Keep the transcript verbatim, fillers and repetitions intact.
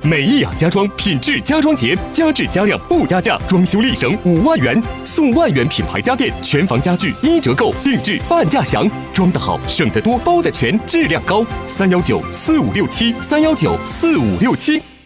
美益雅家装品质家装节，加质加量不加价，装修立省五万元，送万元品牌家电，全房家具一折购，定制半价享，装得好，省得多，包得全，质量高。三幺九四五六七，三幺九四五六七。